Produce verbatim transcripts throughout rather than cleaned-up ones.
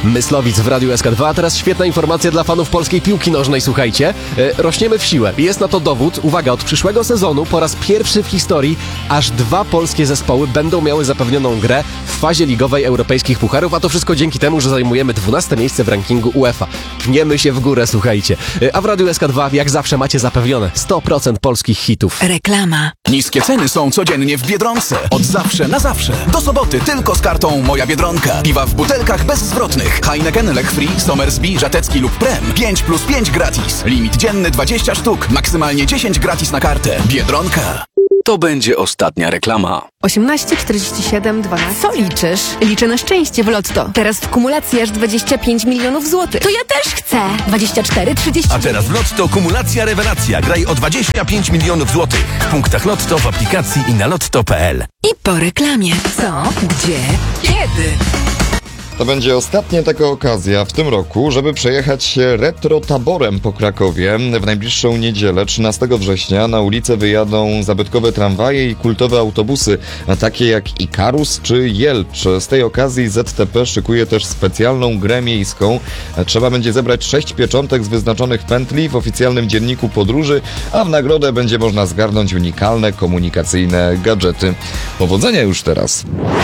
Myslowic w Radiu S K dwa, a teraz świetna informacja dla fanów polskiej piłki nożnej, słuchajcie. E, rośniemy w siłę. Jest na to dowód, uwaga, od przyszłego sezonu po raz pierwszy w historii aż dwa polskie zespoły będą miały zapewnioną grę w fazie ligowej europejskich pucharów, a to wszystko dzięki temu, że zajmujemy dwunaste miejsce w rankingu UEFA. Pniemy się w górę, słuchajcie. E, a w Radiu S K dwa jak zawsze macie zapewnione sto procent polskich hitów. Reklama. Niskie ceny są codziennie w Biedronce. Od zawsze na zawsze. Do soboty tylko z kartą Moja Biedronka. Piwa w butelkach bezzwrotnych. Heineken, Lech Free, Somersby, Żatecki lub Prem. pięć plus pięć gratis. Limit dzienny dwadzieścia sztuk. Maksymalnie dziesięć gratis na kartę. Biedronka. To będzie ostatnia reklama. osiemnaście czterdzieści siedem dwanaście. Co liczysz? Liczę na szczęście w Lotto. Teraz w kumulacji aż dwadzieścia pięć milionów złotych. To ja też chcę. dwadzieścia cztery trzydzieści. A teraz w Lotto kumulacja rewelacja. Graj o dwadzieścia pięć milionów złotych. W punktach Lotto, w aplikacji i na lotto kropka p l. I po reklamie. Co? Gdzie? Kiedy? To będzie ostatnia taka okazja w tym roku, żeby przejechać się retro taborem po Krakowie. W najbliższą niedzielę, trzynastego września, na ulicę wyjadą zabytkowe tramwaje i kultowe autobusy, takie jak Ikarus czy Jelcz. Z tej okazji Z T P szykuje też specjalną grę miejską. Trzeba będzie zebrać sześć pieczątek z wyznaczonych pętli w oficjalnym dzienniku podróży, a w nagrodę będzie można zgarnąć unikalne komunikacyjne gadżety. Powodzenia już teraz!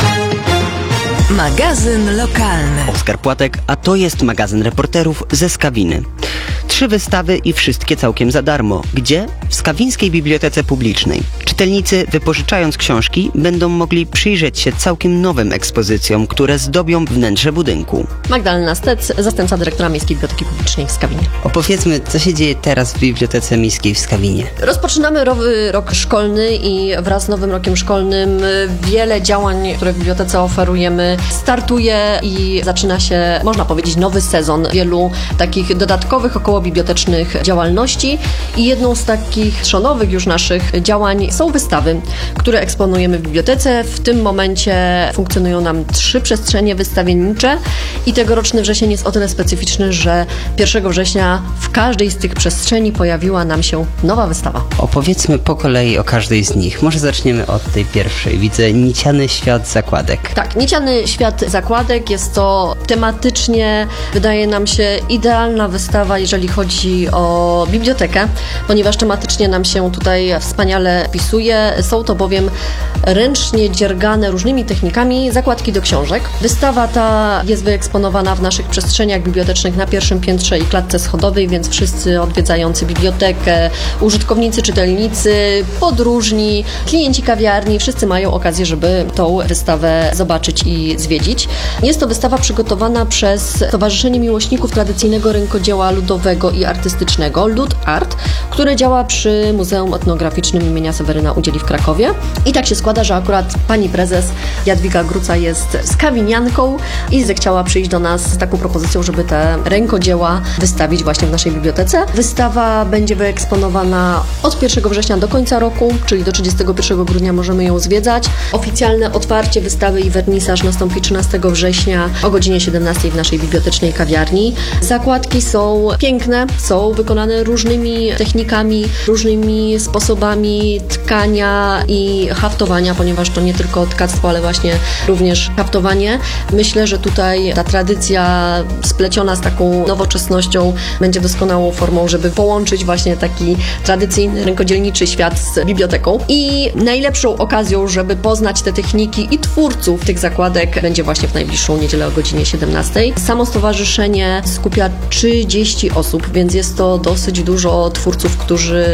Magazyn lokalny. Oskar Płatek, a to jest magazyn reporterów ze Skawiny. Trzy wystawy i wszystkie całkiem za darmo. Gdzie? W Skawińskiej Bibliotece Publicznej. Czytelnicy, wypożyczając książki, będą mogli przyjrzeć się całkiem nowym ekspozycjom, które zdobią wnętrze budynku. Magdalena Stec, zastępca dyrektora Miejskiej Biblioteki Publicznej w Skawinie. Opowiedzmy, co się dzieje teraz w Bibliotece Miejskiej w Skawinie. Rozpoczynamy nowy rok szkolny i wraz z nowym rokiem szkolnym wiele działań, które w bibliotece oferujemy, startuje i zaczyna się, można powiedzieć, nowy sezon wielu takich dodatkowych okołobibliotecznych działalności i jedną z takich trzonowych już naszych działań są wystawy, które eksponujemy w bibliotece. W tym momencie funkcjonują nam trzy przestrzenie wystawiennicze i tegoroczny wrzesień jest o tyle specyficzny, że pierwszego września w każdej z tych przestrzeni pojawiła nam się nowa wystawa. Opowiedzmy po kolei o każdej z nich. Może zaczniemy od tej pierwszej. Widzę Niciany Świat Zakładek. Tak, Niciany Świat Zakładek jest to tematycznie, wydaje nam się, idealna wystawa, jeżeli chodzi o bibliotekę, ponieważ tematycznie nam się tutaj wspaniale wpisuje. Są to bowiem ręcznie dziergane różnymi technikami zakładki do książek. Wystawa ta jest wyeksponowana w naszych przestrzeniach bibliotecznych na pierwszym piętrze i klatce schodowej, więc wszyscy odwiedzający bibliotekę, użytkownicy, czytelnicy, podróżni, klienci kawiarni, wszyscy mają okazję, żeby tą wystawę zobaczyć i zwiedzić. Jest to wystawa przygotowana przez Stowarzyszenie Miłośników Tradycyjnego Rękodzieła Ludowego i Artystycznego, Lud Art, które działa przy Muzeum Etnograficznym imienia Seweryna Udzieli w Krakowie. I tak się składa, że akurat pani prezes Jadwiga Gruca jest skawinianką i zechciała przyjść do nas z taką propozycją, żeby te rękodzieła wystawić właśnie w naszej bibliotece. Wystawa będzie wyeksponowana od pierwszego września do końca roku, czyli do trzydziestego pierwszego grudnia możemy ją zwiedzać. Oficjalne otwarcie wystawy i wernisaż nastąpi trzynastego września o godzinie siedemnastej w naszej bibliotecznej kawiarni. Zakładki są piękne, są wykonane różnymi technikami, różnymi sposobami tkania i haftowania, ponieważ to nie tylko tkactwo, ale właśnie również haftowanie. Myślę, że tutaj ta tradycja spleciona z taką nowoczesnością będzie doskonałą formą, żeby połączyć właśnie taki tradycyjny, rękodzielniczy świat z biblioteką. I najlepszą okazją, żeby poznać te techniki i twórców tych zakładek będzie właśnie w najbliższą niedzielę o godzinie siedemnastej. Samo stowarzyszenie skupia trzydzieści osób, więc jest to dosyć dużo twórców, którzy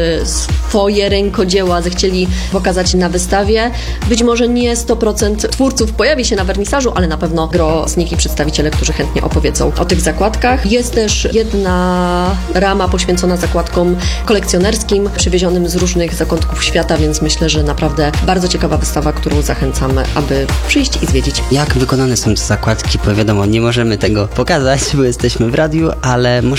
swoje rękodzieła zechcieli pokazać na wystawie. Być może nie sto procent twórców pojawi się na wernisażu, ale na pewno gro z nich i przedstawiciele, którzy chętnie opowiedzą o tych zakładkach. Jest też jedna rama poświęcona zakładkom kolekcjonerskim, przywiezionym z różnych zakątków świata, więc myślę, że naprawdę bardzo ciekawa wystawa, którą zachęcamy, aby przyjść i zwiedzić. Jak wykonane są te zakładki? Bo wiadomo, nie możemy tego pokazać, bo jesteśmy w radiu, ale może opiszmy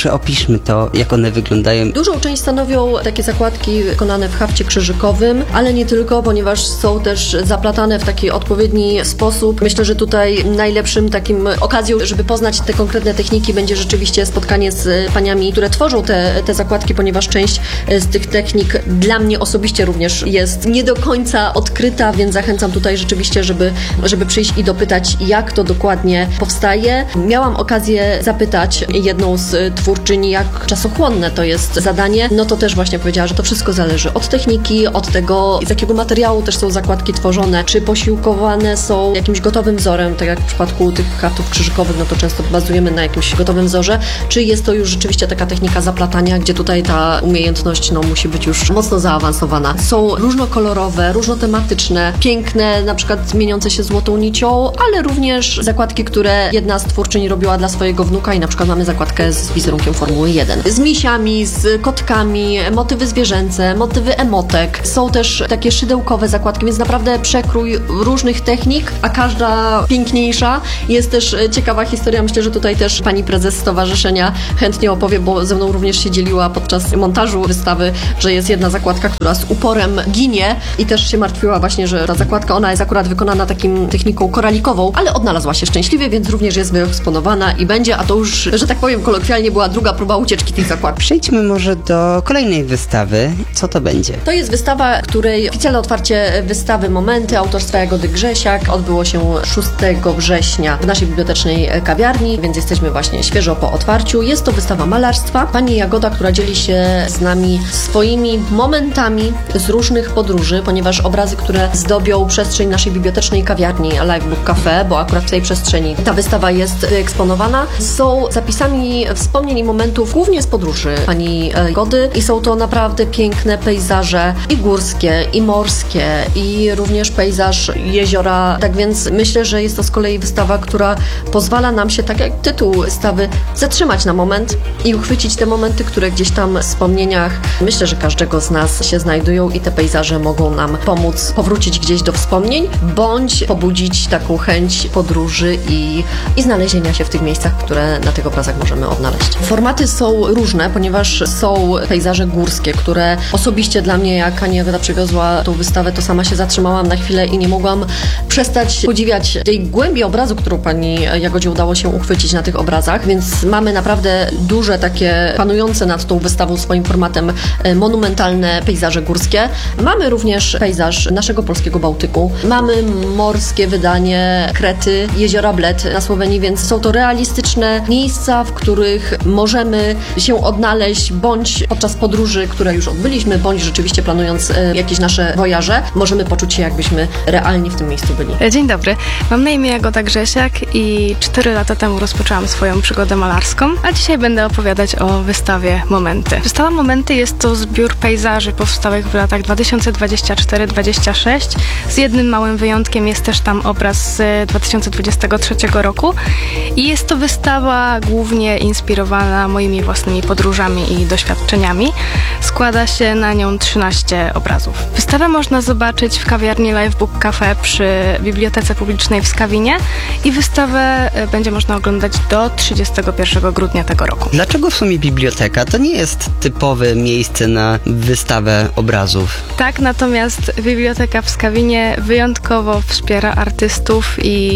Pokażmy to, jak one wyglądają. Dużą część stanowią takie zakładki wykonane w hafcie krzyżykowym, ale nie tylko, ponieważ są też zaplatane w taki odpowiedni sposób. Myślę, że tutaj najlepszym takim okazją, żeby poznać te konkretne techniki, będzie rzeczywiście spotkanie z paniami, które tworzą te, te zakładki, ponieważ część z tych technik dla mnie osobiście również jest nie do końca odkryta, więc zachęcam tutaj rzeczywiście, żeby, żeby przyjść i dopytać, jak to dokładnie powstaje. Miałam okazję zapytać jedną z twórczyni, jak czasochłonne to jest zadanie. No to też właśnie powiedziała, że to wszystko zależy od techniki, od tego, z jakiego materiału też są zakładki tworzone, czy posiłkowane są jakimś gotowym wzorem, tak jak w przypadku tych haftów krzyżykowych, no to często bazujemy na jakimś gotowym wzorze, czy jest to już rzeczywiście taka technika zaplatania, gdzie tutaj ta umiejętność no, musi być już mocno zaawansowana. Są różnokolorowe, różnotematyczne, piękne, na przykład mieniące się złotą nicią, ale również zakładki, które jedna z twórczyń robiła dla swojego wnuka i na przykład mamy zakładkę z wizerunkiem Formuły jeden. Z misiami, z kotkami, motywy zwierzęce, motywy emotek. Są też takie szydełkowe zakładki, więc naprawdę przekrój różnych technik, a każda piękniejsza. Jest też ciekawa historia, myślę, że tutaj też pani prezes stowarzyszenia chętnie opowie, bo ze mną również się dzieliła podczas montażu wystawy, że jest jedna zakładka, która z uporem ginie i też się martwiła właśnie, że ta zakładka, ona jest akurat wykonana takim techniką koralikową, ale odnalazła się szczęśliwie, więc również jest wyeksponowana i będzie, a to już, że tak powiem kolokwialnie, była druga próba ucieczki tych zakładek. Przejdźmy może do kolejnej wystawy. Co to będzie? To jest wystawa, której oficjalne otwarcie wystawy Momenty autorstwa Jagody Grzesiak odbyło się szóstego września w naszej bibliotecznej kawiarni, więc jesteśmy właśnie świeżo po otwarciu. Jest to wystawa malarstwa. Pani Jagoda, która dzieli się z nami swoimi momentami z różnych podróży, ponieważ obrazy, które zdobią przestrzeń naszej bibliotecznej kawiarni Livebook Cafe, bo akurat w tej przestrzeni ta wystawa jest wyeksponowana, są zapisami wspomnień i momentów głównie z podróży pani Jagody i są to naprawdę piękne pejzaże i górskie, i morskie, i również pejzaż jeziora. Tak więc myślę, że jest to z kolei wystawa, która pozwala nam się, tak jak tytuł wystawy, zatrzymać na moment i uchwycić te momenty, które gdzieś tam w wspomnieniach, myślę, że każdego z nas się znajdują i te pejzaże mogą nam pomóc powrócić gdzieś do wspomnień, bądź pobudzić taką chęć podróży i, i znalezienia się w tych miejscach, które na tych obrazach możemy odnaleźć. Formaty są różne, ponieważ są pejzaże górskie, które osobiście dla mnie, jak Pani Jagoda przywiozła tą wystawę, to sama się zatrzymałam na chwilę i nie mogłam przestać podziwiać tej głębi obrazu, którą Pani Jagodzie udało się uchwycić na tych obrazach, więc mamy naprawdę duże takie panujące nad tą wystawą swoim formatem monumentalne pejzaże górskie. Mamy również pejzaż naszego polskiego Bałtyku. Mamy morskie wydanie Krety, jeziora Bled na Słowenii, więc są to realistyczne miejsca, w których możemy się odnaleźć, bądź podczas podróży, które już odbyliśmy, bądź rzeczywiście planując jakieś nasze wojaże, możemy poczuć się, jakbyśmy realnie w tym miejscu byli. Dzień dobry, mam na imię Jagoda Grzesiak i cztery lata temu rozpoczęłam swoją przygodę malarską, a dzisiaj będę opowiadać o wystawie Momenty. Wystawa Momenty jest to zbiór pejzaży powstałych w latach dwa tysiące dwudziestym czwartym do dwudziestego szóstego. Z jednym małym wyjątkiem jest też tam obraz z dwa tysiące dwudziestego trzeciego roku i jest to wystawa głównie inspirowana moimi własnymi podróżami i doświadczeniami. Składa się na nią trzynaście obrazów. Wystawę można zobaczyć w kawiarni Livebook Cafe przy Bibliotece Publicznej w Skawinie i wystawę będzie można oglądać do trzydziestego pierwszego grudnia tego roku. Dlaczego w sumie biblioteka? To nie jest typowe miejsce na wystawę obrazów. Tak, natomiast Biblioteka w Skawinie wyjątkowo wspiera artystów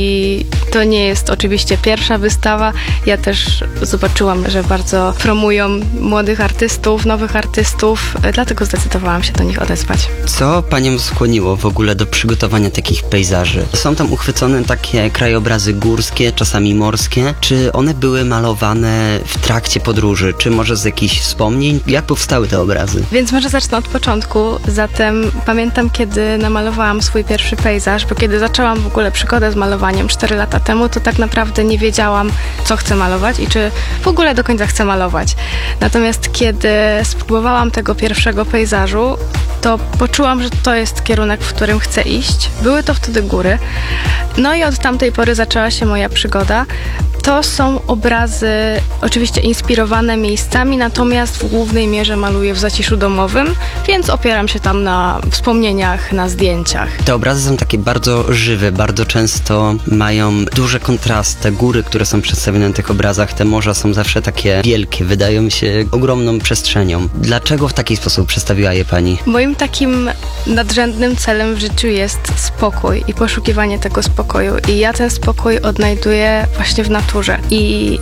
i to nie jest oczywiście pierwsza wystawa. Ja też zobaczyłam, że bardzo promują młodych artystów, nowych artystów, dlatego zdecydowałam się do nich odezwać. Co panią skłoniło w ogóle do przygotowania takich pejzaży? Są tam uchwycone takie krajobrazy górskie, czasami morskie. Czy one były malowane w trakcie podróży, czy może z jakichś wspomnień? Jak powstały te obrazy? Więc może zacznę od początku. Zatem pamiętam, kiedy namalowałam swój pierwszy pejzaż, bo kiedy zaczęłam w ogóle przygodę z malowaniem cztery lata temu, to tak naprawdę nie wiedziałam, co chcę malować i czy w ogóle do końca chcę malować. Natomiast kiedy spróbowałam tego pierwszego pejzażu, to poczułam, że to jest kierunek, w którym chcę iść. Były to wtedy góry. No i od tamtej pory zaczęła się moja przygoda. To są obrazy oczywiście inspirowane miejscami, natomiast w głównej mierze maluję w zaciszu domowym, więc opieram się tam na wspomnieniach, na zdjęciach. Te obrazy są takie bardzo żywe, bardzo często mają duże kontrasty. Te góry, które są przedstawione na tych obrazach, te morza są zawsze takie wielkie, wydają się ogromną przestrzenią. Dlaczego w taki sposób przedstawiła je pani? Moim takim nadrzędnym celem w życiu jest spokój i poszukiwanie tego spokoju. I ja ten spokój odnajduję właśnie w naturze. I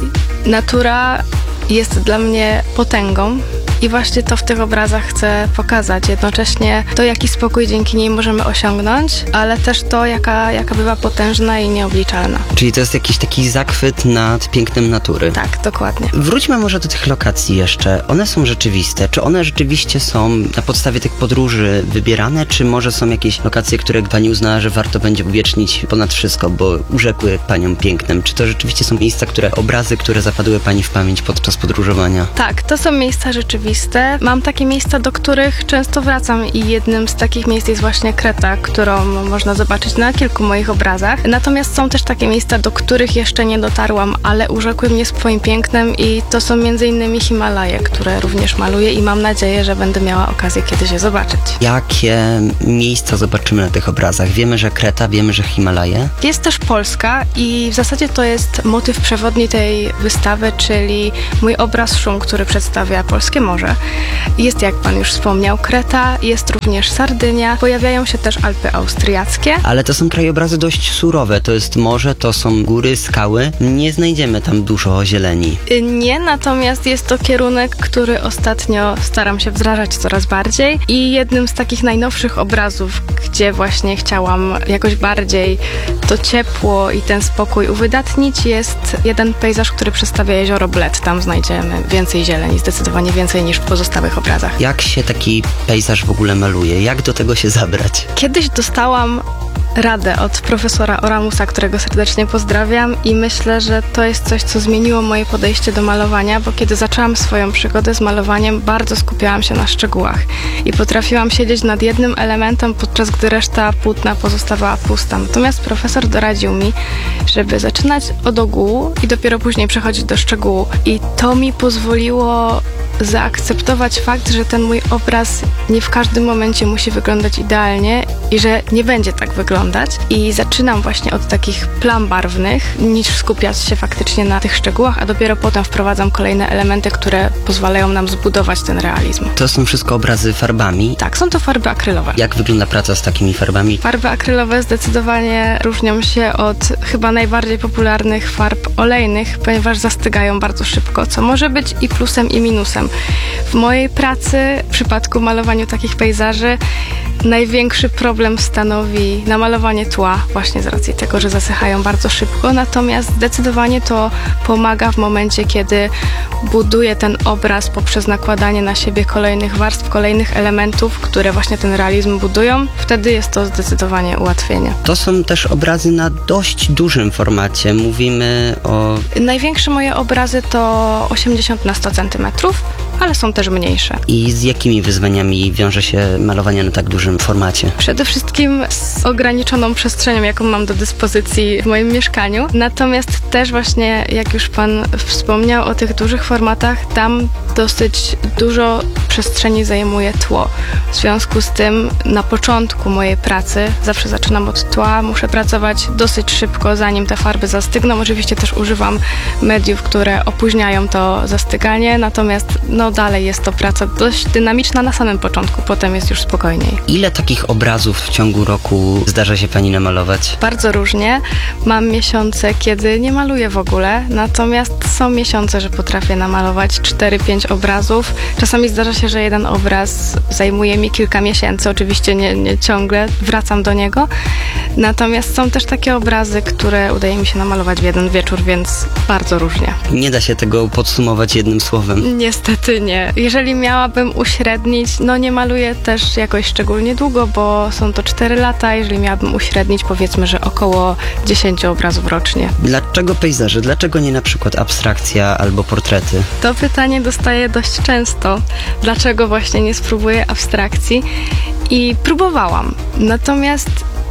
natura jest dla mnie potęgą i właśnie to w tych obrazach chcę pokazać. Jednocześnie to, jaki spokój dzięki niej możemy osiągnąć, ale też to, jaka, jaka bywa potężna i nieobliczalna. Czyli to jest jakiś taki zachwyt nad pięknem natury. Tak, dokładnie. Wróćmy może do tych lokacji jeszcze. One są rzeczywiste. Czy one rzeczywiście są na podstawie tych podróży wybierane, czy może są jakieś lokacje, które pani uznała, że warto będzie uwiecznić ponad wszystko, bo urzekły panią pięknem? Czy to rzeczywiście są miejsca, które, obrazy, które zapadły pani w pamięć podczas podróżowania? Tak, to są miejsca rzeczywiste. Mam takie miejsca, do których często wracam i jednym z takich miejsc jest właśnie Kreta, którą można zobaczyć na kilku moich obrazach. Natomiast są też takie miejsca, do których jeszcze nie dotarłam, ale urzekły mnie swoim pięknem i to są między innymi Himalaje, które również maluję i mam nadzieję, że będę miała okazję kiedyś je zobaczyć. Jakie miejsca zobaczymy na tych obrazach? Wiemy, że Kreta, wiemy, że Himalaje. Jest też Polska i w zasadzie to jest motyw przewodni tej wystawy, czyli mój obraz Szum, który przedstawia polskie morze. Jest, jak pan już wspomniał, Kreta, jest również Sardynia, pojawiają się też Alpy austriackie. Ale to są krajobrazy dość surowe, to jest morze, to są góry, skały. Nie znajdziemy tam dużo zieleni. Nie, natomiast jest to kierunek, który ostatnio staram się wdrażać coraz bardziej i jednym z takich najnowszych obrazów, gdzie właśnie chciałam jakoś bardziej to ciepło i ten spokój uwydatnić, jest jeden pejzaż, który przedstawia jezioro Bled. Tam znajdziemy więcej zieleni, zdecydowanie więcej niż w pozostałych obrazach. Jak się taki pejzaż w ogóle maluje? Jak do tego się zabrać? Kiedyś dostałam radę od profesora Oramusa, którego serdecznie pozdrawiam i myślę, że to jest coś, co zmieniło moje podejście do malowania, bo kiedy zaczęłam swoją przygodę z malowaniem, bardzo skupiałam się na szczegółach i potrafiłam siedzieć nad jednym elementem, podczas gdy reszta płótna pozostawała pusta. Natomiast profesor doradził mi, żeby zaczynać od ogółu i dopiero później przechodzić do szczegółu. I to mi pozwoliło zaakceptować fakt, że ten mój obraz nie w każdym momencie musi wyglądać idealnie i że nie będzie tak wyglądać. I zaczynam właśnie od takich plam barwnych, niż skupiać się faktycznie na tych szczegółach, a dopiero potem wprowadzam kolejne elementy, które pozwalają nam zbudować ten realizm. To są wszystko obrazy farbami? Tak, są to farby akrylowe. Jak wygląda praca z takimi farbami? Farby akrylowe zdecydowanie różnią się od chyba najbardziej popularnych farb olejnych, ponieważ zastygają bardzo szybko, co może być i plusem, i minusem. W mojej pracy, w przypadku malowaniu takich pejzaży, największy problem stanowi namalowanie tła, właśnie z racji tego, że zasychają bardzo szybko, natomiast zdecydowanie to pomaga w momencie, kiedy buduję ten obraz poprzez nakładanie na siebie kolejnych warstw, kolejnych elementów, które właśnie ten realizm budują. Wtedy jest to zdecydowanie ułatwienie. To są też obrazy na dość dużym formacie. Mówimy o... Największe moje obrazy to osiemdziesiąt na sto centymetrów, ale są też mniejsze. I z jakimi wyzwaniami wiąże się malowanie na tak dużym formacie? Przede wszystkim z ograniczoną przestrzenią, jaką mam do dyspozycji w moim mieszkaniu. Natomiast też właśnie, jak już pan wspomniał o tych dużych formatach, tam dosyć dużo przestrzeni zajmuje tło. W związku z tym na początku mojej pracy, zawsze zaczynam od tła, muszę pracować dosyć szybko, zanim te farby zastygną. Oczywiście też używam mediów, które opóźniają to zastyganie, natomiast no dalej jest to praca dość dynamiczna na samym początku, potem jest już spokojniej. Ile takich obrazów w ciągu roku zdarza się pani namalować? Bardzo różnie. Mam miesiące, kiedy nie maluję w ogóle, natomiast są miesiące, że potrafię namalować cztery pięć obrazów. Czasami zdarza się, że jeden obraz zajmuje mi kilka miesięcy, oczywiście nie, nie ciągle wracam do niego, natomiast są też takie obrazy, które udaje mi się namalować w jeden wieczór, więc bardzo różnie. Nie da się tego podsumować jednym słowem. Niestety nie. Jeżeli miałabym uśrednić, no nie maluję też jakoś szczególnie długo, bo są to cztery lata. Jeżeli miałabym uśrednić, powiedzmy, że około dziesięć obrazów rocznie. Dlaczego pejzaże? Dlaczego nie na przykład abstrakcja albo portrety? To pytanie dostaję dość często. Dlaczego właśnie nie spróbuję abstrakcji? I próbowałam. Natomiast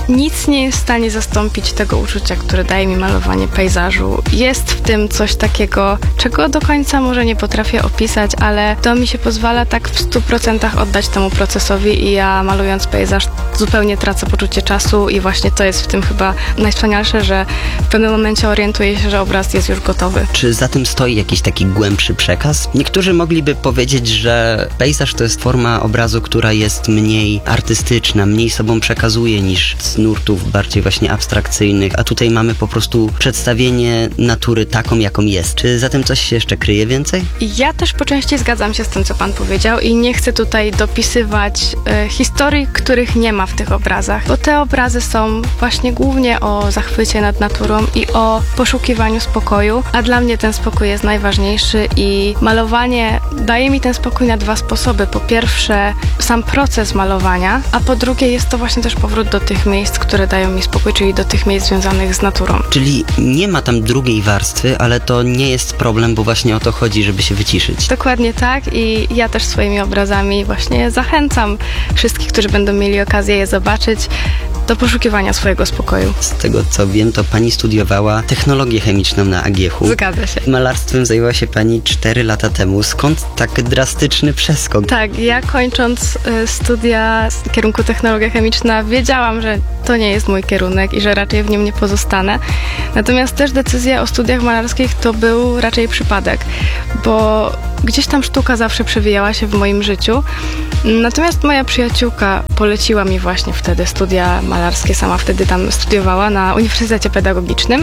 nic nie jest w stanie zastąpić tego uczucia, które daje mi malowanie pejzażu. Jest w tym coś takiego, czego do końca może nie potrafię opisać, ale to mi się pozwala tak w stu procentach oddać temu procesowi i ja malując pejzaż zupełnie tracę poczucie czasu i właśnie to jest w tym chyba najwspanialsze, że w pewnym momencie orientuję się, że obraz jest już gotowy. Czy za tym stoi jakiś taki głębszy przekaz? Niektórzy mogliby powiedzieć, że pejzaż to jest forma obrazu, która jest mniej artystyczna, mniej sobą przekazuje niż z nurtów bardziej właśnie abstrakcyjnych, a tutaj mamy po prostu przedstawienie natury taką, jaką jest. Czy za tym coś się jeszcze kryje więcej? Ja też po części zgadzam się z tym, co pan powiedział i nie chcę tutaj dopisywać e, historii, których nie ma w tych obrazach, bo te obrazy są właśnie głównie o zachwycie nad naturą i o poszukiwaniu spokoju, a dla mnie ten spokój jest najważniejszy i malowanie daje mi ten spokój na dwa sposoby. Po pierwsze sam proces malowania, a po drugie jest to właśnie też powrót do tych miejsc, które dają mi spokój, czyli do tych miejsc związanych z naturą. Czyli nie ma tam drugiej warstwy, ale to nie jest problem, bo właśnie o to chodzi, żeby się wyciszyć. Dokładnie tak i ja też swoimi obrazami właśnie zachęcam wszystkich, którzy będą mieli okazję je zobaczyć, do poszukiwania swojego spokoju. Z tego co wiem, to pani studiowała technologię chemiczną na A G H U. Zgadza się. Malarstwem zajęła się pani cztery lata temu. Skąd tak drastyczny przeskok? Tak, ja kończąc y, studia z kierunku technologia chemiczna wiedziałam, że to nie jest mój kierunek i że raczej w nim nie pozostanę. Natomiast też decyzja o studiach malarskich to był raczej przypadek, bo gdzieś tam sztuka zawsze przewijała się w moim życiu. Natomiast moja przyjaciółka poleciła mi właśnie wtedy studia malarskie, sama wtedy tam studiowała na Uniwersytecie Pedagogicznym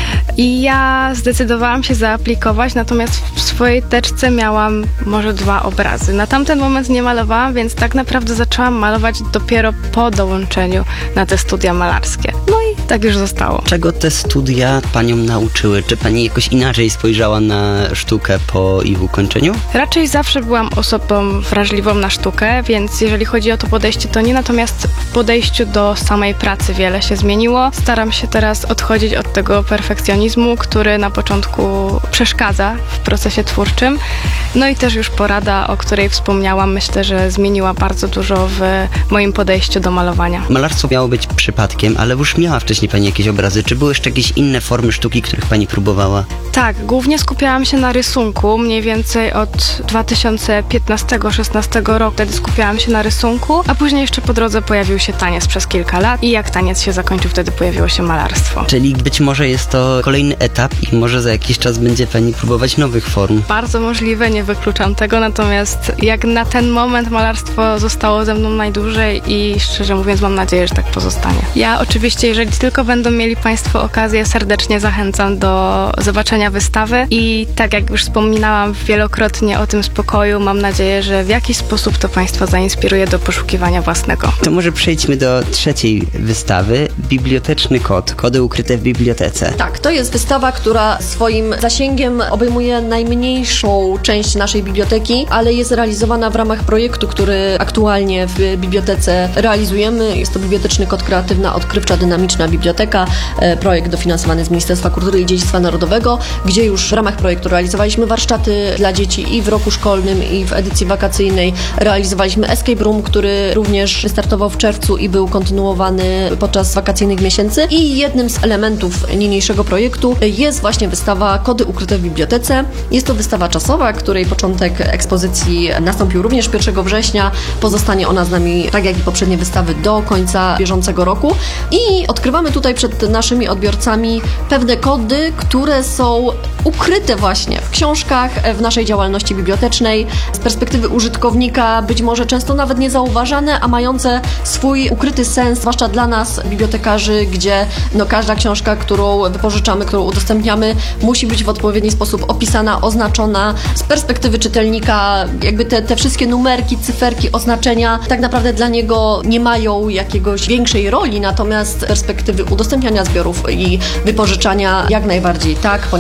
i ja zdecydowałam się zaaplikować, natomiast w swojej teczce miałam może dwa obrazy. Na tamten moment nie malowałam, więc tak naprawdę zaczęłam malować dopiero po dołączeniu na te studia malarskie. No i tak już zostało. Czego te studia panią nauczyły? Czy pani jakoś inaczej spojrzała na sztukę po ich ukończeniu? Raczej zawsze byłam osobą wrażliwą na sztukę, więc jeżeli chodzi o to podejście, to nie, natomiast w podejściu do samej pracy wiele się zmieniło. Staram się teraz odchodzić od tego perfekcjonizmu, który na początku przeszkadza w procesie twórczym. No i też już porada, o której wspomniałam, myślę, że zmieniła bardzo dużo w moim podejściu do malowania. Malarstwo miało być przypadkiem, ale już miała wcześniej pani jakieś obrazy. Czy były jeszcze jakieś inne formy sztuki, których pani próbowała? Tak, głównie skupiałam się na rysunku, mniej więcej od dwa tysiące piętnastego do dwa tysiące szesnastego roku. Wtedy skupiałam się na rysunku, a później jeszcze po drodze pojawił się taniec przez kilka lat i jak taniec się zakończył, wtedy pojawiło się malarstwo. Czyli być może jest to kolejny etap i może za jakiś czas będzie pani próbować nowych form. Bardzo możliwe, nie wykluczam tego, natomiast jak na ten moment malarstwo zostało ze mną najdłużej i szczerze mówiąc mam nadzieję, że tak pozostanie. Ja oczywiście, jeżeli tylko będą mieli państwo okazję, serdecznie zachęcam do zobaczenia wystawy i tak jak już wspominałam wielokrotnie o tym spokoju, mam nadzieję, że w jakiś sposób to państwa zainspiruje do poszukiwania własnego. To może przejdźmy do trzeciej wystawy. Biblioteczny kod. Kody ukryte w bibliotece. Tak, to jest wystawa, która swoim zasięgiem obejmuje najmniejszą część naszej biblioteki, ale jest realizowana w ramach projektu, który aktualnie w bibliotece realizujemy. Jest to Biblioteczny Kod Kreatywna, Odkrywcza, Dynamiczna Biblioteka. Projekt dofinansowany z Ministerstwa Kultury i Dziedzictwa Narodowego, gdzie już w ramach projektu realizowaliśmy warsztaty dla dzieci i w roku szkolnym, i w edycji wakacyjnej. Realizowaliśmy Escape Room, który również wystartował w czerwcu i był kontynuowany podczas wakacyjnych miesięcy. I jednym z elementów niniejszego projektu jest właśnie wystawa Kody ukryte w bibliotece. Jest to wystawa czasowa, której początek ekspozycji nastąpił również pierwszego września. Pozostanie ona z nami, tak jak i poprzednie wystawy, do końca bieżącego roku. I odkrywamy tutaj przed naszymi odbiorcami pewne kody, które są ukryte właśnie w książkach, w naszej działalności bibliotecznej. Z perspektywy użytkownika być może często nawet niezauważane, a mające swój ukryty sens, zwłaszcza dla nas, bibliotekarzy, gdzie no, każda książka, którą wypożyczamy, którą udostępniamy, musi być w odpowiedni sposób opisana, oznaczona. Z perspektywy czytelnika jakby te, te wszystkie numerki, cyferki, oznaczenia tak naprawdę dla niego nie mają jakiegoś większej roli, natomiast z perspektywy udostępniania zbiorów i wypożyczania jak najbardziej tak, ponieważ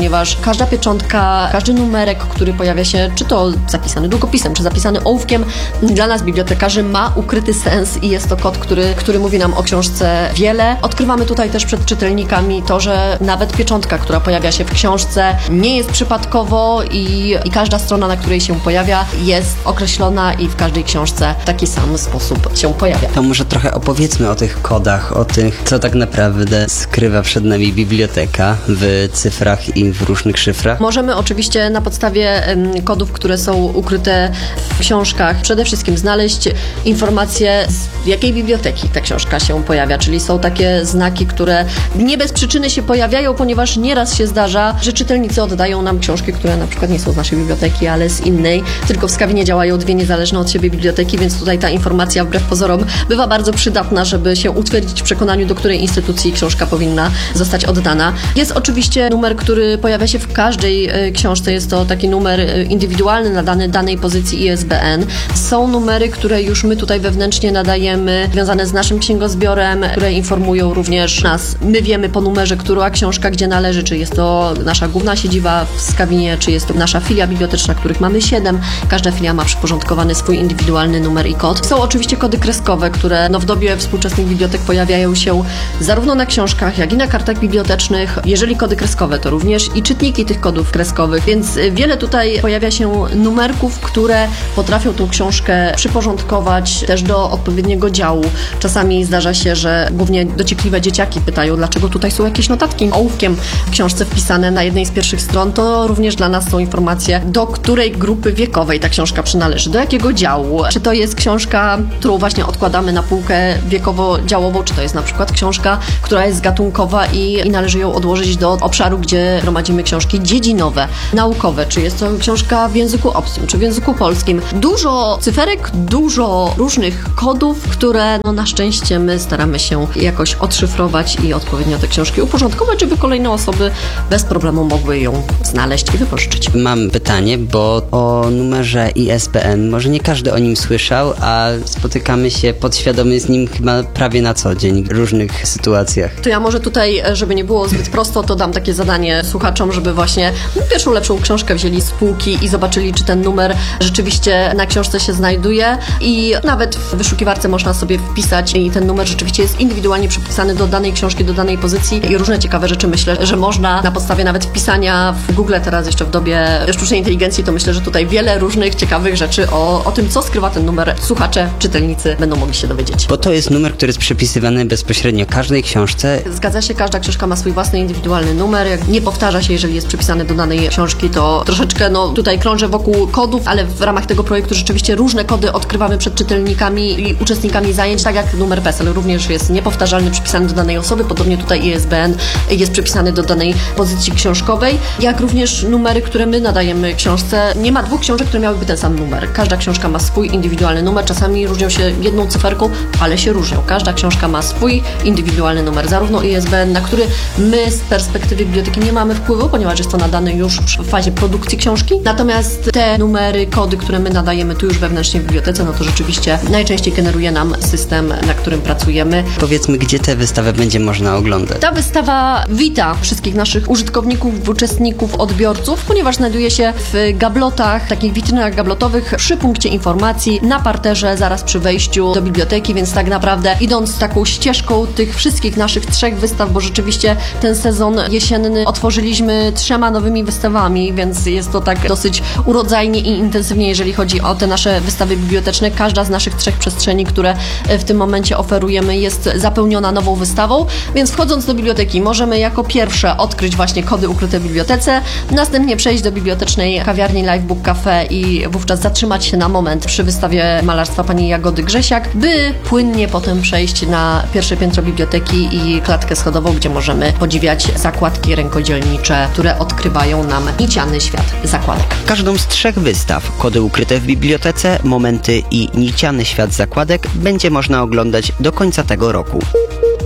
ponieważ każda pieczątka, każdy numerek, który pojawia się, czy to zapisany długopisem, czy zapisany ołówkiem, dla nas bibliotekarzy ma ukryty sens i jest to kod, który, który mówi nam o książce wiele. Odkrywamy tutaj też przed czytelnikami to, że nawet pieczątka, która pojawia się w książce, nie jest przypadkowo i, i każda strona, na której się pojawia, jest określona i w każdej książce w taki sam sposób się pojawia. To może trochę opowiedzmy o tych kodach, o tych, co tak naprawdę skrywa przed nami biblioteka w cyfrach i w różnych szyfrach. Możemy oczywiście na podstawie em, kodów, które są ukryte w książkach, przede wszystkim znaleźć informacje, z jakiej biblioteki ta książka się pojawia, czyli są takie znaki, które nie bez przyczyny się pojawiają, ponieważ nieraz się zdarza, że czytelnicy oddają nam książki, które na przykład nie są z naszej biblioteki, ale z innej. Tylko w Skawinie działają dwie niezależne od siebie biblioteki, więc tutaj ta informacja wbrew pozorom bywa bardzo przydatna, żeby się utwierdzić w przekonaniu, do której instytucji książka powinna zostać oddana. Jest oczywiście numer, który pojawia się w każdej y, książce. Jest to taki numer y, indywidualny nadany danej pozycji I S B N. Są numery, które już my tutaj wewnętrznie nadajemy, związane z naszym księgozbiorem, które informują również nas. My wiemy po numerze, która książka gdzie należy, czy jest to nasza główna siedziba w Skawinie, czy jest to nasza filia biblioteczna, których mamy siedem. Każda filia ma przyporządkowany swój indywidualny numer i kod. Są oczywiście kody kreskowe, które no, w dobie współczesnych bibliotek pojawiają się zarówno na książkach, jak i na kartach bibliotecznych. Jeżeli kody kreskowe, to również i czytniki tych kodów kreskowych, więc wiele tutaj pojawia się numerków, które potrafią tą książkę przyporządkować też do odpowiedniego działu. Czasami zdarza się, że głównie dociekliwe dzieciaki pytają, dlaczego tutaj są jakieś notatki ołówkiem w książce wpisane na jednej z pierwszych stron. To również dla nas są informacje, do której grupy wiekowej ta książka przynależy, do jakiego działu. Czy to jest książka, którą właśnie odkładamy na półkę wiekowo-działową, czy to jest na przykład książka, która jest gatunkowa i, i należy ją odłożyć do obszaru, gdzie gromadzimy książki dziedzinowe, naukowe, czy jest to książka w języku obcym, czy w języku polskim. Dużo cyferek, dużo różnych kodów, które no, na szczęście my staramy się jakoś odszyfrować i odpowiednio te książki uporządkować, żeby kolejne osoby bez problemu mogły ją znaleźć i wypożyczyć. Mam pytanie, bo o numerze I S B N może nie każdy o nim słyszał, a spotykamy się podświadomie z nim chyba prawie na co dzień w różnych sytuacjach. To ja może tutaj, żeby nie było zbyt prosto, to dam takie zadanie słuchaczom, żeby właśnie pierwszą lepszą książkę wzięli z półki i zobaczyli, czy ten numer rzeczywiście na książce się znajduje i nawet w wyszukiwarce można sobie wpisać i ten numer rzeczywiście jest indywidualnie przypisany do danej książki, do danej pozycji i różne ciekawe rzeczy myślę, że można na podstawie nawet wpisania w Google teraz jeszcze w dobie sztucznej inteligencji, to myślę, że tutaj wiele różnych ciekawych rzeczy o, o tym, co skrywa ten numer, słuchacze, czytelnicy będą mogli się dowiedzieć. Bo to jest numer, który jest przypisywany bezpośrednio każdej książce. Zgadza się, każda książka ma swój własny indywidualny numer. Jak nie powtarza się, jeżeli jest przypisany do danej książki, to troszeczkę no, tutaj krążę wokół kodów, ale w ramach tego projektu rzeczywiście różne kody odkrywamy przed czytelnikami i uczestnikami zajęć, tak jak numer PESEL również jest niepowtarzalny, przypisany do danej osoby, podobnie tutaj I S B N jest przypisany do danej pozycji książkowej, jak również numery, które my nadajemy książce. Nie ma dwóch książek, które miałyby ten sam numer. Każda książka ma swój indywidualny numer, czasami różnią się jedną cyferką, ale się różnią. Każda książka ma swój indywidualny numer, zarówno I S B N, na który my z perspektywy biblioteki nie mamy wpływu, ponieważ jest to nadane już w fazie produkcji książki. Natomiast te numery, kody, które my nadajemy tu już wewnętrznie w bibliotece, no to rzeczywiście najczęściej generuje nam system, na którym pracujemy. Powiedzmy, gdzie tę wystawę będzie można oglądać. Ta wystawa wita wszystkich naszych użytkowników, uczestników, odbiorców, ponieważ znajduje się w gablotach, takich witrynach gablotowych przy punkcie informacji na parterze, zaraz przy wejściu do biblioteki, więc tak naprawdę idąc taką ścieżką tych wszystkich naszych trzech wystaw, bo rzeczywiście ten sezon jesienny otworzyliśmy trzema nowymi wystawami, więc jest to tak dosyć urodzajnie i intensywnie, jeżeli chodzi o te nasze wystawy biblioteczne. Każda z naszych trzech przestrzeni, które w tym momencie oferujemy, jest zapełniona nową wystawą, więc wchodząc do biblioteki możemy jako pierwsze odkryć właśnie kody ukryte w bibliotece, następnie przejść do bibliotecznej kawiarni Livebook Cafe i wówczas zatrzymać się na moment przy wystawie malarstwa pani Jagody Grzesiak, by płynnie potem przejść na pierwsze piętro biblioteki i klatkę schodową, gdzie możemy podziwiać zakładki rękodzielnicze, które odkrywają nam niciany świat zakładek. Każdą z trzech wystaw, kody ukryte w bibliotece, momenty i niciany świat zakładek będzie można oglądać do końca tego roku.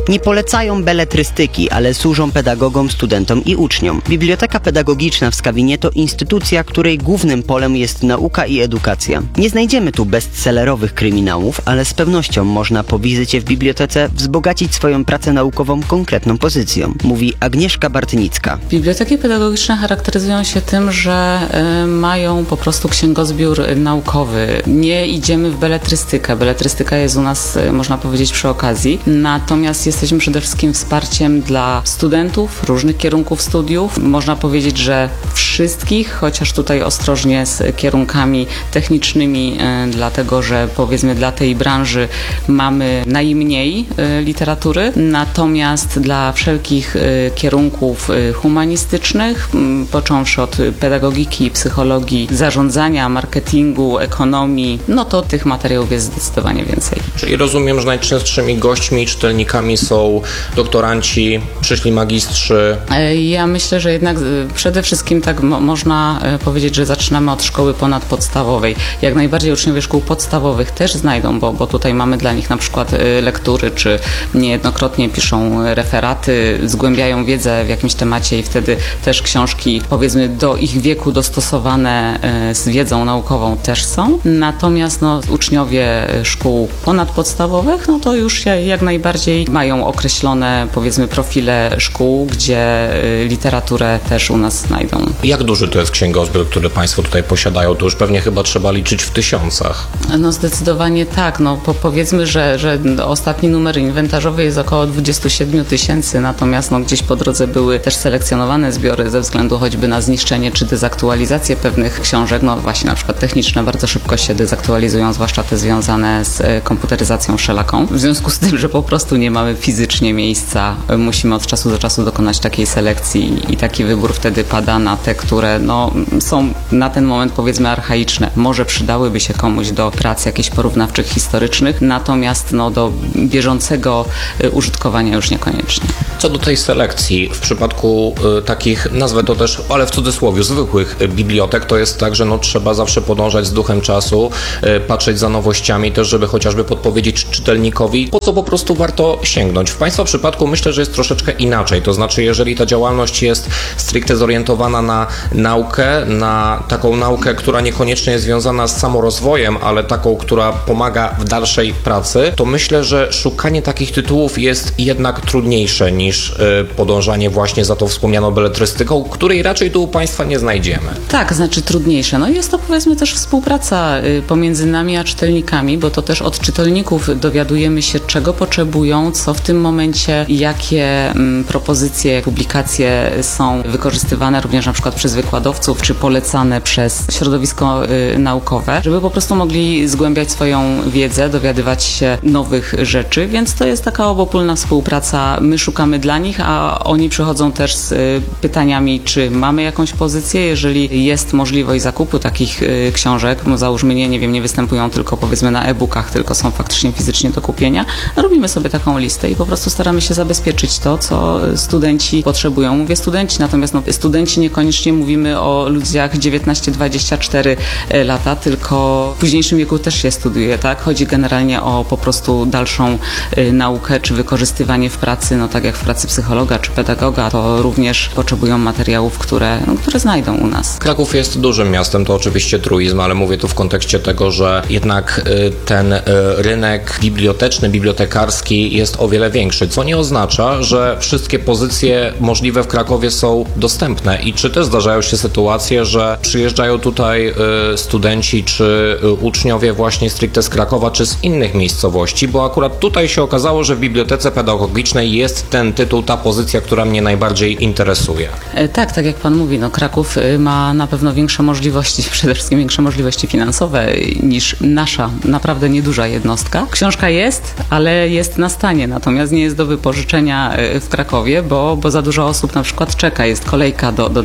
Nie polecają beletrystyki, ale służą pedagogom, studentom i uczniom. Biblioteka Pedagogiczna w Skawinie to instytucja, której głównym polem jest nauka i edukacja. Nie znajdziemy tu bestsellerowych kryminałów, ale z pewnością można po wizycie w bibliotece wzbogacić swoją pracę naukową konkretną pozycją, mówi Agnieszka Bartnicka. Biblioteki pedagogiczne charakteryzują się tym, że y, mają po prostu księgozbiór naukowy. Nie idziemy w beletrystykę. Beletrystyka jest u nas, y, można powiedzieć, przy okazji. Natomiast jesteśmy przede wszystkim wsparciem dla studentów różnych kierunków studiów. Można powiedzieć, że wszystkich, chociaż tutaj ostrożnie z kierunkami technicznymi, y, dlatego że powiedzmy dla tej branży mamy najmniej y, literatury. Natomiast dla wszelkich y, kierunków y, humanistycznych, y, począwszy od pedagogiki, psychologii, zarządzania, marketingu, ekonomii, no to tych materiałów jest zdecydowanie więcej. Czyli rozumiem, że najczęstszymi gośćmi, czytelnikami są doktoranci, przyszli magistrzy. Ja myślę, że jednak przede wszystkim tak mo- można powiedzieć, że zaczynamy od szkoły ponadpodstawowej. Jak najbardziej uczniowie szkół podstawowych też znajdą, bo, bo tutaj mamy dla nich na przykład lektury, czy niejednokrotnie piszą referaty, zgłębiają wiedzę w jakimś temacie i wtedy też książki, powiedzmy, do ich wieku dostosowane z wiedzą naukową też są. Natomiast no, uczniowie szkół ponadpodstawowych, no to już jak najbardziej mają określone, powiedzmy, profile szkół, gdzie literaturę też u nas znajdą. Jak duży to jest księgozbiór, który Państwo tutaj posiadają? To już pewnie chyba trzeba liczyć w tysiącach. No zdecydowanie tak. No po, powiedzmy, że, że ostatni numer inwentarzowy jest około dwadzieścia siedem tysięcy, natomiast no, gdzieś po drodze były też selekcjonowane zbiory ze względu choćby na zniszczenie czy dezaktualizację pewnych książek. No właśnie na przykład techniczne bardzo szybko się dezaktualizują, zwłaszcza te związane z komputeryzacją wszelaką. W związku z tym, że po prostu nie mamy fizycznie miejsca, musimy od czasu do czasu dokonać takiej selekcji i taki wybór wtedy pada na te, które no, są na ten moment, powiedzmy, archaiczne. Może przydałyby się komuś do prac jakichś porównawczych, historycznych, natomiast no, do bieżącego użytkowania już niekoniecznie. Co do tej selekcji, w przypadku y, takich, nazwę to też, ale w cudzysłowie, zwykłych y, bibliotek, to jest tak, że no, trzeba zawsze podążać z duchem czasu, y, patrzeć za nowościami też, żeby chociażby podpowiedzieć czytelnikowi, po co po prostu warto sięgnąć. W Państwa przypadku myślę, że jest troszeczkę inaczej, to znaczy jeżeli ta działalność jest stricte zorientowana na naukę, na taką naukę, która niekoniecznie jest związana z samorozwojem, ale taką, która pomaga w dalszej pracy, to myślę, że szukanie takich tytułów jest jednak trudniejsze niż y, podążanie właśnie za tą wspomnianą beletrystyką, której raczej tu u Państwa nie znajdziemy. Tak, znaczy trudniejsze. No jest to, powiedzmy, też współpraca y, pomiędzy nami a czytelnikami, bo to też od czytelników dowiadujemy się, czego potrzebują, co w tym momencie, jakie mm, propozycje, publikacje są wykorzystywane również na przykład przez wykładowców, czy polecane przez środowisko y, naukowe, żeby po prostu mogli zgłębiać swoją wiedzę, dowiadywać się nowych rzeczy, więc to jest taka obopólna współpraca. My szukamy dla nich, a oni przychodzą też z y, pytaniami, czy mamy jakąś pozycję, jeżeli jest możliwość zakupu takich y, książek, no załóżmy nie, nie wiem, nie występują tylko, powiedzmy, na e-bookach, tylko są faktycznie fizycznie do kupienia, robimy sobie taką listę i po prostu staramy się zabezpieczyć to, co studenci potrzebują. Mówię studenci, natomiast no, studenci niekoniecznie mówimy o ludziach dziewiętnaście dwadzieścia cztery lata, tylko w późniejszym wieku też się studiuje, tak? Chodzi generalnie o po prostu dalszą y, naukę, czy wykorzystywanie w pracy, no tak jak w pracy psychologa czy pedagoga, to również potrzebują materiałów, które, no, które znajdą u nas. Kraków jest dużym miastem, to oczywiście truizm, ale mówię tu w kontekście tego, że jednak y, ten y, rynek biblioteczny, bibliotekarski jest o wiele większy, co nie oznacza, że wszystkie pozycje możliwe w Krakowie są dostępne. I czy też zdarzają się sytuacje, że przyjeżdżają tutaj y, studenci czy y, uczniowie właśnie stricte z Krakowa czy z innych miejscowości, bo akurat tutaj się okazało, że w bibliotece pedagogicznej jest ten tytuł, ta pozycja, która mnie najbardziej interesuje. E, tak, tak jak Pan mówi, no Kraków y, ma na pewno większe możliwości, przede wszystkim większe możliwości finansowe niż nasza naprawdę nieduża jednostka. Książka jest, ale jest na stanie, natomiast nie jest do wypożyczenia w Krakowie, bo, bo za dużo osób na przykład czeka, jest kolejka do, do danych pozycji.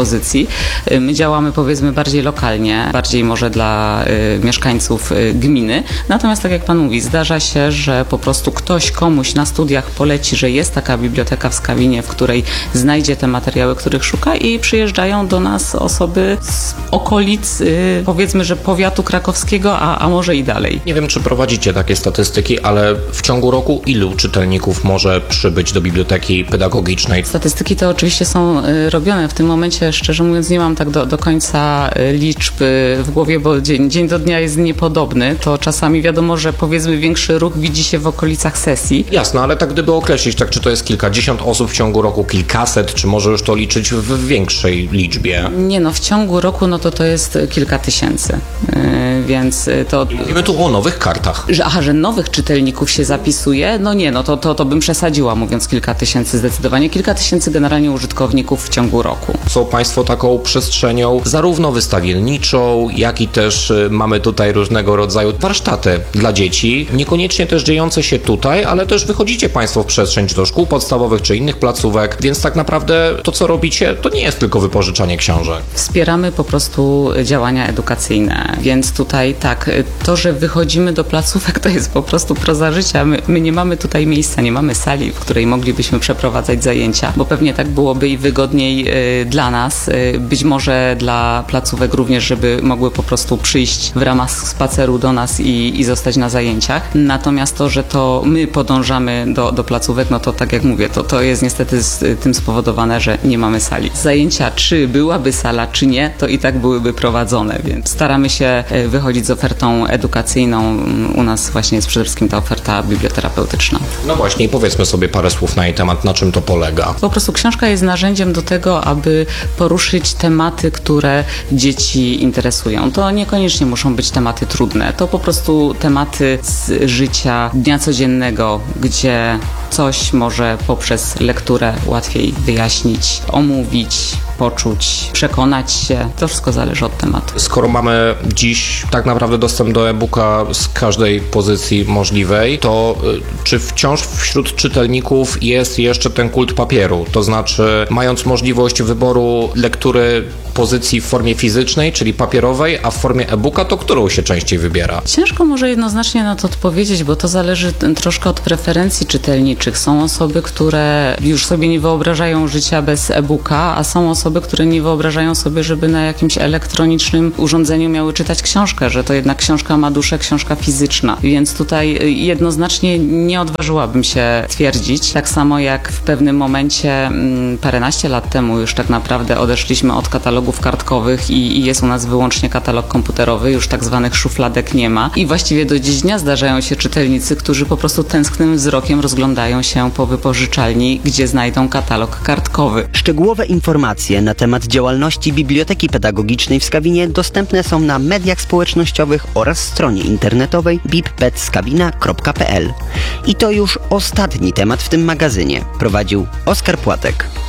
dyspozycji. My działamy powiedzmy bardziej lokalnie, bardziej może dla y, mieszkańców y, gminy. Natomiast tak jak pan mówi, zdarza się, że po prostu ktoś komuś na studiach poleci, że jest taka biblioteka w Skawinie, w której znajdzie te materiały, których szuka i przyjeżdżają do nas osoby z okolic, y, powiedzmy, że powiatu krakowskiego, a, a może i dalej. Nie wiem, czy prowadzicie takie statystyki, ale w ciągu roku ilu czytelników może przybyć do biblioteki pedagogicznej? Statystyki to oczywiście są y, robione. W tym momencie, szczerze mówiąc, nie mam tak do, do końca y, liczby w głowie, bo dzień, dzień do dnia jest niepodobny. To czasami wiadomo, że powiedzmy większy ruch widzi się w okolicach sesji. Jasne, ale tak gdyby określić, tak czy to jest kilkadziesiąt osób w ciągu roku, kilkaset, czy może już to liczyć w większej liczbie? Nie no, w ciągu roku no to to jest kilka tysięcy, yy, więc to... Mówimy tu o nowych kartach. Że, aha, że nowych czytelników się zapisuje? No nie, no to, to, to bym przesadziła, mówiąc kilka tysięcy zdecydowanie. Kilka tysięcy generalnie użytkowników w ciągu roku. Są Państwo taką przestrzenią zarówno wystawienniczą, jak i też y, mamy tutaj różnego rodzaju warsztaty dla dzieci. Niekoniecznie też dziejące się tutaj, ale też wychodzicie Państwo w przestrzeń, czy do szkół podstawowych, czy innych placówek, więc tak naprawdę to, co robicie, to nie jest tylko wypożyczanie książek. Wspieramy po prostu działania edukacyjne, więc tutaj tak, to, że wychodzimy do placówek, to jest po prostu proza życia. My, my nie mamy tutaj miejsca, nie mamy sali, w której moglibyśmy przeprowadzać zajęcia, bo pewnie tak byłoby i wygodniej y, dla nas, y, być może dla placówek również, żeby mogły po prostu przyjść w ramach spaceru do nas i, i zostać na zajęciach. Natomiast to, że to my podążamy do, do placówek, no to tak jak mówię, to, to jest niestety z tym spowodowane, że nie mamy sali. Zajęcia, czy byłaby sala, czy nie, to i tak byłyby prowadzone, więc staramy się wychodzić z ofertą edukacyjną. U nas właśnie jest przede wszystkim ta oferta biblioterapeutyczna. No właśnie, i powiedzmy sobie parę słów na jej temat, na czym to polega. Po prostu książka jest narzędziem do tego, aby poruszyć tematy, które dzieci interesują. To niekoniecznie muszą być tematy trudne, to po prostu tematy z życia dnia codziennego, gdzie coś może poprzez lekturę łatwiej wyjaśnić, omówić, poczuć, przekonać się. To wszystko zależy od tematu. Skoro mamy dziś tak naprawdę dostęp do e-booka z każdej pozycji możliwej, to y, czy wciąż wśród czytelników jest jeszcze ten kult papieru? To znaczy, mając możliwość wyboru lektury pozycji w formie fizycznej, czyli papierowej, a w formie e-booka, to którą się częściej wybiera? Ciężko może jednoznacznie na to odpowiedzieć, bo to zależy troszkę od preferencji czytelniczych. Są osoby, które już sobie nie wyobrażają życia bez e-booka, a są osoby, które nie wyobrażają sobie, żeby na jakimś elektronicznym urządzeniu miały czytać książkę, że to jednak książka ma duszę, książka fizyczna. Więc tutaj jednoznacznie nie odważyłabym się twierdzić. Tak samo jak w pewnym momencie, paręnaście lat temu już tak naprawdę odeszliśmy od katalogów kartkowych i, i jest u nas wyłącznie katalog komputerowy, już tak zwanych szufladek nie ma. I właściwie do dziś dnia zdarzają się czytelnicy, którzy po prostu tęsknym wzrokiem rozglądają się po wypożyczalni, gdzie znajdą katalog kartkowy. Szczegółowe informacje na temat działalności Biblioteki Pedagogicznej w Skawinie dostępne są na mediach społecznościowych oraz stronie internetowej bippedskawina kropka p l. I to już ostatni temat w tym magazynie. Prowadził Oskar Płatek.